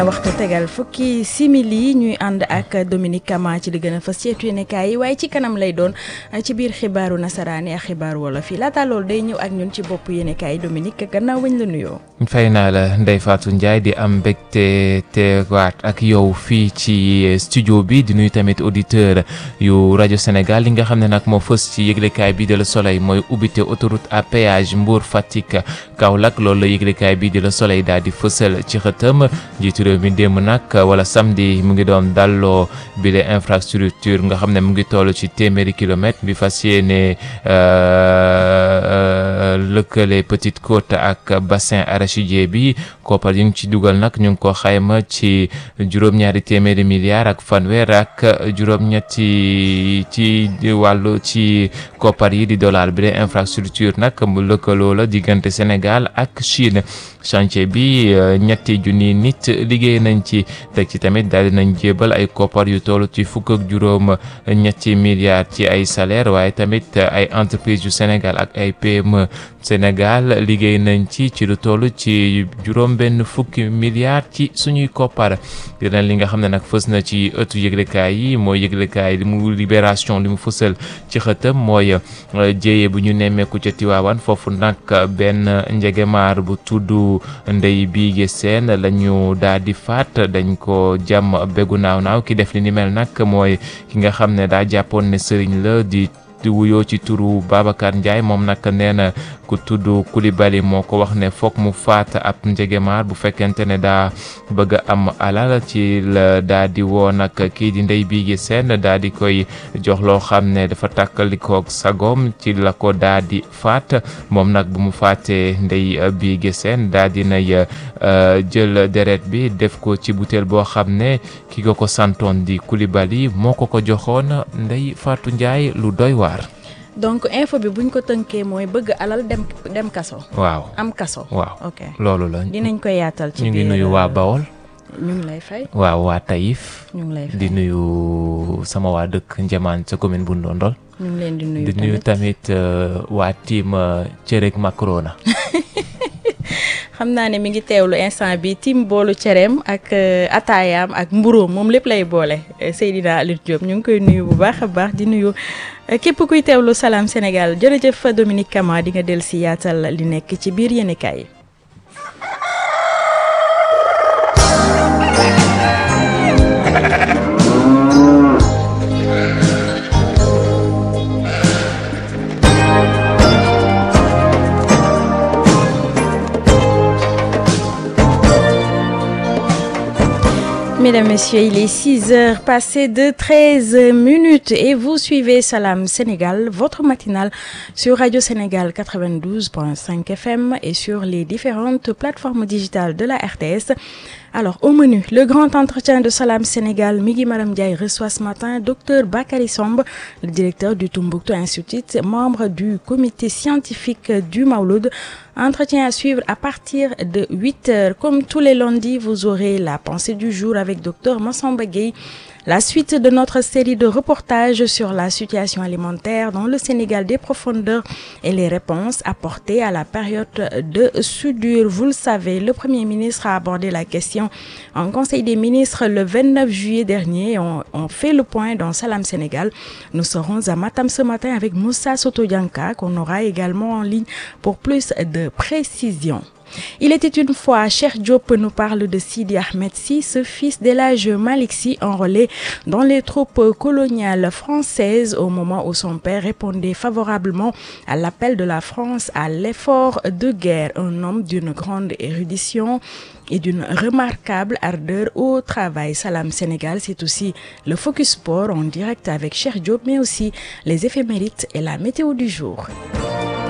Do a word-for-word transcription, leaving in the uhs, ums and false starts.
waxtu tegal fukki simili ñuy ànd ak Dominique Kama ci li gën a fës ci yéenekaay yi waaye ci kanam lay doon ci biir xibaaru nasaraani ak xibaaru wolof yi laata loolu day ñëw ak ñun ci bopp yéenekaay yi Dominique gannaaw wañ la nuyoo. fay naa la Ndeye Fatou Ndiaye di am mbégte teewaat ak yow fii ci studio bi di nuyu tamit auditeur yu rajo Sénégal li nga xam ne nag moo fës ci yëglekaay bi de Le Soleil mooy ubbite autoroute à péage Mbour Fatick Kaolack loolu la yëglekaay bi de Le Soleil daal di fësal ci xëtëm jiitu réew mi démb nag wala samedi mu ngi doon dalloo bile infrastructure nga xam ne mu ngi toll ci téeméeri kilomètre bi fas yéene lëkkale Petite Côte ak bassin arachidier bi koppar yi ngi ci dugal nag ñu ngi ko xayma ci juróom-ñaari téeméeri milliards ak fanweer ak juróom-ñetti ci wàllu ci koppar yi di dollar bi de infrastructure nag mu lëkkaloo la diggante Sénégal ak Chine chantier bi ñetti junni nit liggéey nañ ci teg ci tamit daal di nañ jébal ay koppar yu toll ci fukk ak juróom ñetti milliards ci ay salaire waaye tamit ay entreprise yu Sénégal ak ay P M E Sénégal liggéey nañ ci ci lu toll ci juróom benn fukki milliards ci suñuy koppar dinañ li nga xam ne nag fës na ci ëttu yëglekaay yi mooy yëglekaay li mu libération li mu fësal ci xëtam mooy jéye bu ñu nemmeeku ca Tiwaawan foofu nag benn njegemaar bu tudd Ndey Biige Seen lañu daal di faat dañ ko jàmm béggu naaw naaw ki def li ni mel nag mooy ki nga xam ne daa jàppoon ne sëriñ la di di wuyoo ci turu Babacar Ndiaye moom nag nee na ku tudd Coulibaly moo ko wax ne foog mu faat ab njegemaar bu fekkente ne daa bëgg a am alal ci la daa di woo nag kii di Ndey Biige Seen daa di koy jox loo xam ne dafa tàkkalikoog sagoom ci la ko daa di faat moom nag bu mu faatee Ndey Biige Seen daa di nay jël deret bi def ko ci butéel boo xam ne ki ko ko santoon di Coulibaly moo ko ko joxoon Ndey Fatou Ndiaye lu doy waar. donc info bi buñ ko tënkee mooy bëgg alal dem dem kaso. waaw am kaso. waaw ok loolu la. dinañ ko yaatal ci ñu ngi biir nuyu waa Bawol. ñu ngi lay fay. waaw waa Taïf. ñu ngi lay fay di nuyu sama waa dëkk Njamaan sa commune bu Ndondol. ñu ngi leen di nuyu di nuyu tamit waa team Cérek Macrona. xam naa ne mi ngi teewlu instant bi tim boolu cereem ak ataayaam ak mburóom moom lépp lay boole Seydina Aliou Diop ñu ngi koy nuyu bu baax a baax di nuyu képp kuy teewlu Salam Sénégal jërëjëf Dominique Kama di nga del si yaatal li nekk ci biir yéenekaay yi. Mesdames, Messieurs, il est six heures passées de treize minutes et vous suivez Salam Sénégal, votre matinale sur Radio Sénégal quatre-vingt-douze point cinq F M et sur les différentes plateformes digitales de la R T S. Alors, au menu, le grand entretien de Salam Sénégal, Migui Maram Ndiaye reçoit ce matin Docteur Bakary Somb, le directeur du Tombouctou Institute, membre du comité scientifique du Maouloud. Entretien à suivre à partir de huit heures. Comme tous les lundis, vous aurez la pensée du jour avec Docteur Massamba Gueye. La suite de notre série de reportages sur la situation alimentaire dans le Sénégal des profondeurs et les réponses apportées à la période de soudure. Vous le savez, le Premier ministre a abordé la question en Conseil des ministres le vingt-neuf juillet dernier. On, on fait le point dans Salam Sénégal. Nous serons à Matam ce matin avec Moussa Soto-Dianka qu'on aura également en ligne pour plus de précision. Il était une fois, Cheikh Diop nous parle de Sidi Ahmed Sy, ce fils d'El Hadj Malick Sy enrôlé dans les troupes coloniales françaises au moment où son père répondait favorablement à l'appel de la France à l'effort de guerre. Un homme d'une grande érudition et d'une remarquable ardeur au travail. Salam Sénégal, c'est aussi le Focus Sport en direct avec Cheikh Diop, mais aussi les éphémérides et la météo du jour.